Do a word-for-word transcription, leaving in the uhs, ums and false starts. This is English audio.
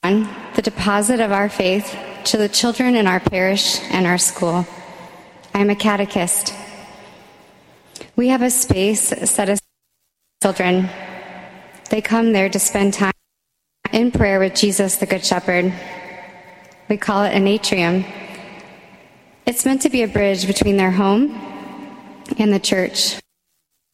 the deposit of our faith to the children in our parish and our school. I am a catechist. We have a space set aside for children. They come there to spend time in prayer with Jesus, the Good Shepherd. We call it an atrium. It's meant to be a bridge between their home and the church.